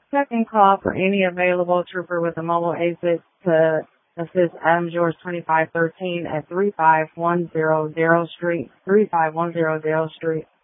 Second call for any available trooper with a mobile ASIC to assist Adam George 2513 at 35100 Street, 35100 Street.